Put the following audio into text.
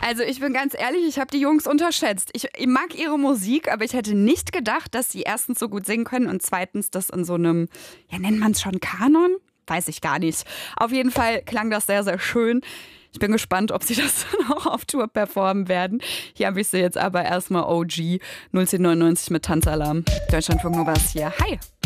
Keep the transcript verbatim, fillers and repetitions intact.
Also ich bin ganz ehrlich, ich habe die Jungs unterschätzt. Ich, ich mag ihre Musik, aber ich hätte nicht gedacht, dass sie erstens so gut singen können und zweitens das in so einem, ja, nennt man es schon Kanon? Weiß ich gar nicht. Auf jeden Fall klang das sehr, sehr schön. Ich bin gespannt, ob sie das dann auch auf Tour performen werden. Hier habe ich sie jetzt aber erstmal O G null zehn neunundneunzig mit Tanzalarm. Deutschlandfunk Nova ist hier. Hi!